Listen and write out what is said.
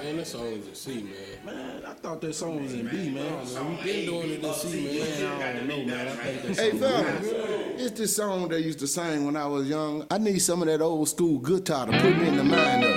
Man, that song is in C, man. Man, I thought that song was in B, man. We've been doing it in C, man. I don't know, man. I think that Hey, song fellas, it's this song they used to sing when I was young. I need some of that old school guitar to put me in the mind of